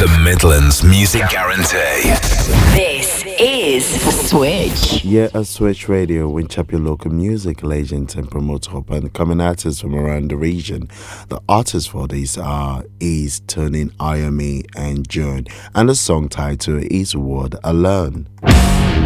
The Midlands Music Guarantee. This is Switch. Yeah, a Switch Radio, winch up your local music legends and promote up and coming artists from around the region. The artists for this are Is Turning Iami and Joan, and the song title is Word Alone.